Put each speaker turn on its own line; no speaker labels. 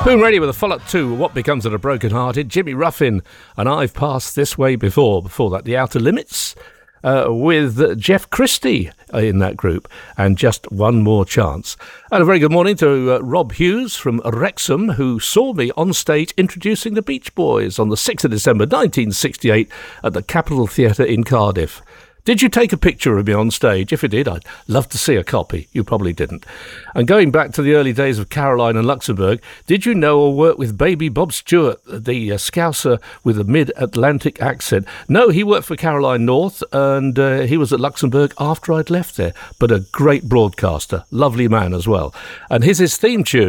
Boom Radio with a follow-up to What Becomes of the Broken-Hearted. Jimmy Ruffin and I've Passed This Way Before. Before that, The Outer Limits with Jeff Christie in that group, and Just One More Chance. And a very good morning to Rob Hughes from Wrexham, who saw me on stage introducing the Beach Boys on the 6th of December 1968 at the Capitol Theatre in Cardiff. Did you take a picture of me on stage? If you did, I'd love to see a copy. You probably didn't. And going back to the early days of Caroline and Luxembourg, did you know or work with Baby Bob Stewart, the Scouser with a mid-Atlantic accent? No, he worked for Caroline North, and he was at Luxembourg after I'd left there. But a great broadcaster, lovely man as well. And here's his theme tune.